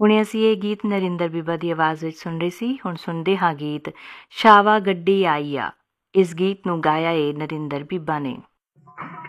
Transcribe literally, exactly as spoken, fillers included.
ਹੁਣੇ ਅਸੀਂ ਇਹ ਗੀਤ ਨਰਿੰਦਰ ਬੀਬਾ ਦੀ ਆਵਾਜ਼ ਵਿੱਚ ਸੁਣ ਰਹੇ ਸੀ। ਹੁਣ ਸੁਣਦੇ ਹਾਂ ਗੀਤ ਸ਼ਾਵਾ ਗੱਡੀ ਆਈ ਆ। ਇਸ ਗੀਤ ਨੂੰ ਗਾਇਆ ਏ ਨਰਿੰਦਰ ਬੀਬਾ ਨੇ।